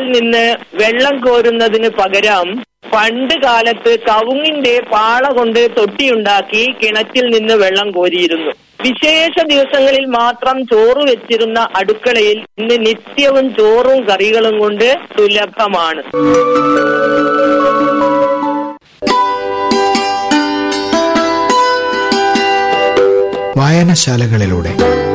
നിന്ന് വെള്ളം കോരുന്നതിന് പകരം പണ്ട് കാലത്ത് കവുങ്ങിന്റെ പാള കൊണ്ട് തൊട്ടിയുണ്ടാക്കി കിണറ്റിൽ നിന്ന് വെള്ളം കോരിയിരുന്നു. വിശേഷ ദിവസങ്ങളിൽ മാത്രം ചോറ് വെച്ചിരുന്ന അടുക്കളയിൽ ഇന്ന് നിത്യവും ചോറും കറികളും കൊണ്ട് സുലഭമാണ്. വായനശാലകളിലൂടെ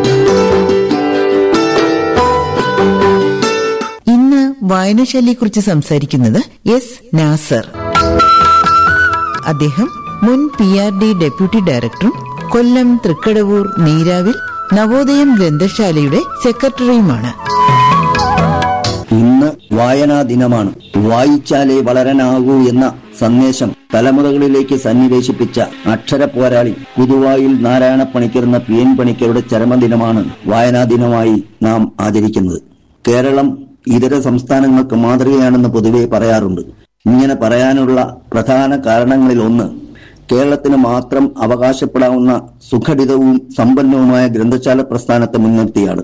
ഇന്ന് വായനശാലയെക്കുറിച്ച് സംസാരിക്കുന്നത് എസ് നാസർ. അദ്ദേഹം മുൻ PRD ഡെപ്യൂട്ടി ഡയറക്ടറും കൊല്ലം തൃക്കടവൂർ നീരാവിൽ നവോദയം ഗ്രന്ഥശാലയുടെ സെക്രട്ടറിയുമാണ്. ഇന്ന് വായനാ ദിനമാണ്. വായിച്ചാലേ വളരാനാകൂ എന്ന സന്ദേശം തലമുറകളിലേക്ക് സന്നിവേശിപ്പിച്ച അക്ഷര പോരാളി പുതുവായിൽ നാരായണ പണിക്കർ എന്ന PN പണിക്കരുടെ ചരമദിനമാണ് വായനാ ദിനമായി നാം ആചരിക്കുന്നത്. കേരളം ഇതര സംസ്ഥാനങ്ങൾക്ക് മാതൃകയാണെന്ന് പൊതുവെ പറയാറുണ്ട്. ഇങ്ങനെ പറയാനുള്ള പ്രധാന കാരണങ്ങളിൽ ഒന്ന് കേരളത്തിന് മാത്രം അവകാശപ്പെടാവുന്ന സുഘടിതവും സമ്പന്നവുമായ ഗ്രന്ഥശാല പ്രസ്ഥാനത്തെ മുൻനിർത്തിയാണ്.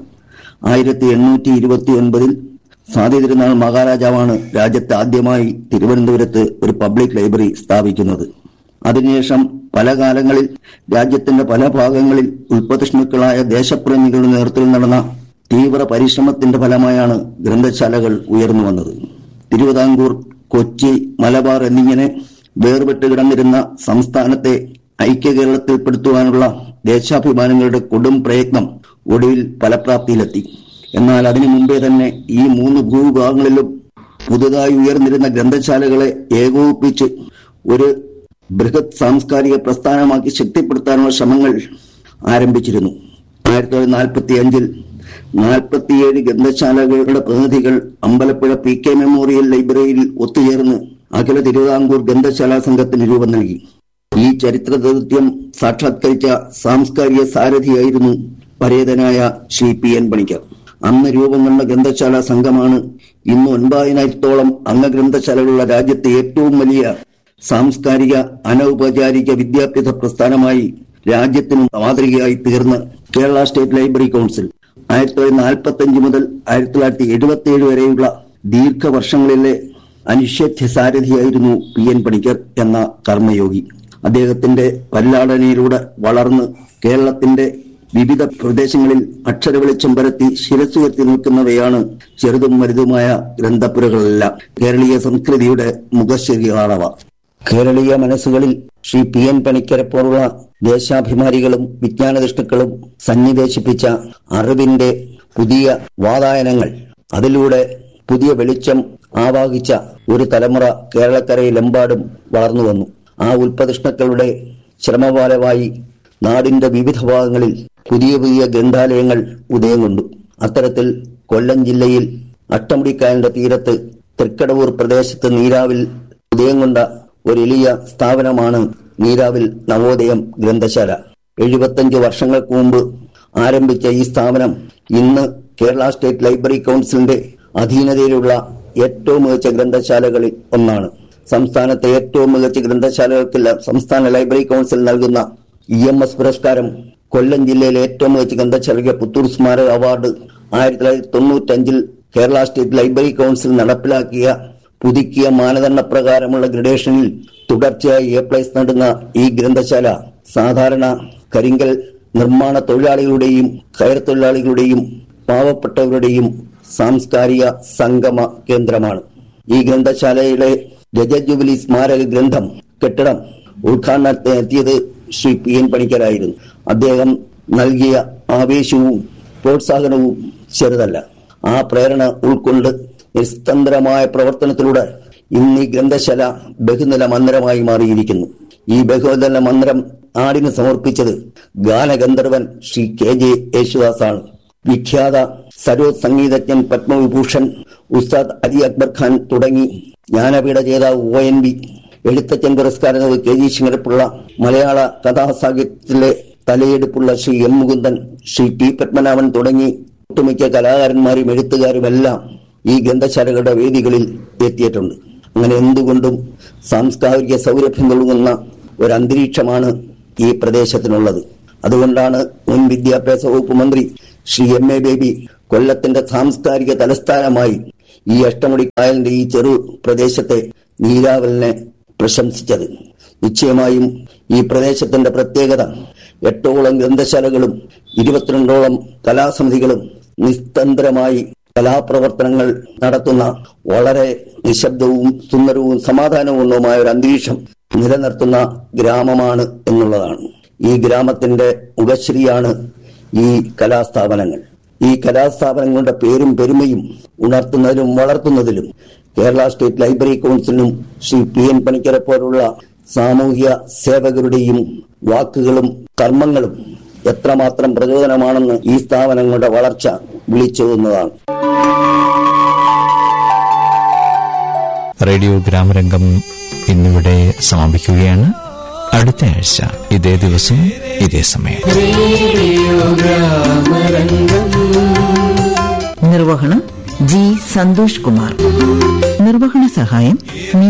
1829 സ്വാതി തിരുനാൾ മഹാരാജാവാണ് രാജ്യത്ത് ആദ്യമായി തിരുവനന്തപുരത്ത് ഒരു പബ്ലിക് ലൈബ്രറി സ്ഥാപിക്കുന്നത്. അതിനുശേഷം പല കാലങ്ങളിൽ രാജ്യത്തിന്റെ പല ഭാഗങ്ങളിൽ ഉൽപ്പതിഷ്ണുക്കളായ ദേശപ്രേമികളുടെ നേതൃത്വത്തിൽ നടന്ന തീവ്ര പരിശ്രമത്തിന്റെ ഫലമായാണ് ഗ്രന്ഥശാലകൾ ഉയർന്നു വന്നത്. തിരുവിതാംകൂർ, കൊച്ചി, മലബാർ എന്നിങ്ങനെ വേർപെട്ട് കിടന്നിരുന്ന സംസ്ഥാനത്തെ ഐക്യ കേരളത്തിൽപ്പെടുത്തുവാനുള്ള ദേശാഭിമാനങ്ങളുടെ കൊടും പ്രയത്നം ഒടുവിൽ ഫലപ്രാപ്തിയിലെത്തി. എന്നാൽ അതിനു മുമ്പേ തന്നെ ഈ 3 ഭൂവിഭാഗങ്ങളിലും പുതുതായി ഉയർന്നിരുന്ന ഗ്രന്ഥശാലകളെ ഏകോപിപ്പിച്ച് ഒരു ബൃഹത് സാംസ്കാരിക പ്രസ്ഥാനമാക്കി ശക്തിപ്പെടുത്താനുള്ള ശ്രമങ്ങൾ ആരംഭിച്ചിരുന്നു. 1945 47 ഗ്രന്ഥശാലകളുടെ പ്രതിനിധികൾ അമ്പലപ്പുഴ PK മെമ്മോറിയൽ ലൈബ്രറിയിൽ ഒത്തുചേർന്ന് അഖില തിരുവിതാംകൂർ ഗ്രന്ഥശാലാ സംഘത്തിന് രൂപം നൽകി. ഈ ചരിത്ര ദൗത്യം സാക്ഷാത്കരിച്ച സാംസ്കാരിക സാരഥിയായിരുന്നു പരേതനായ ശ്രീ PN പണിക്കർ. അന്ന് രൂപം കൊണ്ട ഗ്രന്ഥശാലാ സംഘമാണ് ഇന്ന് 9000-ഓളം അംഗഗ്രന്ഥശാലകളുള്ള രാജ്യത്തെ ഏറ്റവും വലിയ സാംസ്കാരിക അനൗപചാരിക വിദ്യാഭ്യാസ പ്രസ്ഥാനമായി രാജ്യത്തിന് മാതൃകയായി തീർന്ന കേരള സ്റ്റേറ്റ് ലൈബ്രറി കൗൺസിൽ. 1945 മുതൽ 1977 വരെയുള്ള ദീർഘവർഷങ്ങളിലെ അനിശ്ചിത സാരഥിയായിരുന്നു PN പണിക്കർ എന്ന കർമ്മയോഗി. അദ്ദേഹത്തിന്റെ പല്ലാടനയിലൂടെ വളർന്ന് കേരളത്തിന്റെ വിവിധ പ്രദേശങ്ങളിൽ അക്ഷരവെളിച്ചം പരത്തി ശിരസുയർത്തി നിൽക്കുന്നവയാണ് ചെറുതും വലുതുമായ ഗ്രന്ഥപ്പുരകളെല്ലാം. കേരളീയ സംസ്കൃതിയുടെ മുഖശ്ശേരികളാണവ. കേരളീയ മനസ്സുകളിൽ ശ്രീ PN പണിക്കരെ പോലുള്ള ദേശാഭിമാനികളും വിജ്ഞാനനിഷ്ഠുക്കളും സന്നിവേശിപ്പിച്ച അറിവിന്റെ പുതിയ വാതായനങ്ങൾ, അതിലൂടെ പുതിയ വെളിച്ചം ആവാഹിച്ച ഒരു തലമുറ കേരളക്കരയിലെമ്പാടും വളർന്നു വന്നു. ആ ഉൽപ്പതിഷ്ണുക്കളുടെ ശ്രമഫലമായി നാടിന്റെ വിവിധ ഭാഗങ്ങളിൽ പുതിയ പുതിയ ഗ്രന്ഥാലയങ്ങൾ ഉദയം കൊണ്ടു. അത്തരത്തിൽ കൊല്ലം ജില്ലയിൽ അട്ടമുടിക്കായലിന്റെ തീരത്ത് തൃക്കടവൂർ പ്രദേശത്ത് നീരാവിൽ ഉദയം കൊണ്ട ഒരു എളിയ സ്ഥാപനമാണ് നീരാവിൽ നവോദയം ഗ്രന്ഥശാല. 75 വർഷങ്ങൾക്ക് മുമ്പ് ആരംഭിച്ച ഈ സ്ഥാപനം ഇന്ന് കേരള സ്റ്റേറ്റ് ലൈബ്രറി കൗൺസിലിന്റെ അധീനതയിലുള്ള ഏറ്റവും മികച്ച ഗ്രന്ഥശാലകളിൽ ഒന്നാണ്. സംസ്ഥാനത്തെ ഏറ്റവും മികച്ച ഗ്രന്ഥശാലകൾക്കെല്ലാം സംസ്ഥാന ലൈബ്രറി കൗൺസിൽ നൽകുന്ന EMS പുരസ്കാരം, കൊല്ലം ജില്ലയിലെ ഏറ്റവും മികച്ച ഗ്രന്ഥശാലയ്ക്ക് പുത്തൂർ സ്മാരക award, 1995 Kerala state library council നടപ്പിലാക്കിയ പുതുക്കിയ മാനദണ്ഡപ്രകാരമുള്ള ഗ്രഡേഷനിൽ തുടർച്ചയായി A+ നേടുന്ന ഈ ഗ്രന്ഥശാല സാധാരണ കരിങ്കൽ നിർമ്മാണ തൊഴിലാളികളുടെയും കയർ തൊഴിലാളികളുടെയും പാവപ്പെട്ടവരുടെയും സാംസ്കാരിക സംഗമ കേന്ദ്രമാണ്. ഈ ഗ്രന്ഥശാലയുടെ രജജുബിലി സ്മാരക ഗ്രന്ഥം കെട്ടിടം ഉദ്ഘാടനത്തിന് എത്തിയത് ശ്രീ PN പണിക്കരായിരുന്നു. അദ്ദേഹം നൽകിയ ആവേശവും പ്രോത്സാഹനവും ചെറുതല്ല. ആ പ്രേരണ ഉൾക്കൊണ്ട് നിസ്തന്ത്രമായ പ്രവർത്തനത്തിലൂടെ ഇന്ന് ഈ ഗ്രന്ഥശാല ബഹുനില മന്ദിരമായി മാറിയിരിക്കുന്നു. ഈ ബഹുനില മന്ദിരം നാടിന് സമർപ്പിച്ചത് ഗാനഗന്ധർവൻ ശ്രീ KJ യേശുദാസാണ്. വിഖ്യാത സരോദ് സംഗീതജ്ഞൻ പത്മവിഭൂഷൺ ഉസ്താദ് അലി അക്ബർ ഖാൻ തുടങ്ങി ജ്ഞാനപീഠ ജേതാവ് ONV, എഴുത്തച്ഛൻ പുരസ്കാര KG ശിങ്കരപ്പിള്ള, മലയാള കഥാസാഹിത്യത്തിലെ തലയെടുപ്പുള്ള ശ്രീ M മുകുന്ദൻ, ശ്രീ T പത്മനാഭൻ തുടങ്ങി ഒട്ടുമിക്ക കലാകാരന്മാരും എഴുത്തുകാരുമെല്ലാം ഈ ഗ്രന്ഥശാലകളുടെ വേദികളിൽ എത്തിയിട്ടുണ്ട്. അങ്ങനെ എന്തുകൊണ്ടും സാംസ്കാരിക സൗരഭ്യം നൽകുന്ന ഒരു അന്തരീക്ഷമാണ് ഈ പ്രദേശത്തിനുള്ളത്. അതുകൊണ്ടാണ് മുൻ വിദ്യാഭ്യാസ വകുപ്പ് മന്ത്രി ശ്രീ MA ബേബി കൊല്ലത്തിന്റെ സാംസ്കാരിക തലസ്ഥാനമായി ഈ അഷ്ടമുടി കായലിന്റെ ഈ ചെറു പ്രദേശത്തെ നീരാവലിനെ പ്രശംസിച്ചത്. നിശ്ചയമായും ഈ പ്രദേശത്തിന്റെ പ്രത്യേകത 8ഓളം ഗ്രന്ഥശാലകളും 22ഓളം കലാസമിതികളും നിസ്തന്ത്രമായി കലാപ്രവർത്തനങ്ങൾ നടത്തുന്ന വളരെ നിശബ്ദവും സുന്ദരവും സമാധാനപൂർണവുമായ ഒരു അന്തരീക്ഷം നിലനിർത്തുന്ന ഗ്രാമമാണ് എന്നുള്ളതാണ്. ഈ ഗ്രാമത്തിന്റെ മുഖശ്രീയാണ് ഈ കലാസ്ഥാപനങ്ങൾ. ഈ കലാസ്ഥാപനങ്ങളുടെ പേരും പെരുമയും ഉണർത്തുന്നതിലും വളർത്തുന്നതിലും Kerala state library കൗൺസിലിനും Shri PN പണിക്കരെ പോലുള്ള സാമൂഹ്യ സേവകരുടെയും വാക്കുകളും കർമ്മങ്ങളും എത്രമാത്രം പ്രചോദനമാണെന്ന് ഈ സ്ഥാപനങ്ങളുടെ വളർച്ച വിളിച്ചോതുന്നതാണ്. റേഡിയോ ഗ്രാമരംഗം ഇന്നിവിടെ സമാപിക്കുകയാണ്. അടുത്ത ആഴ്ച ഇതേ ദിവസം ഇതേ സമയം. നിർവഹണം G. സന്തോഷ് കുമാർ. നിർവഹണ സഹായം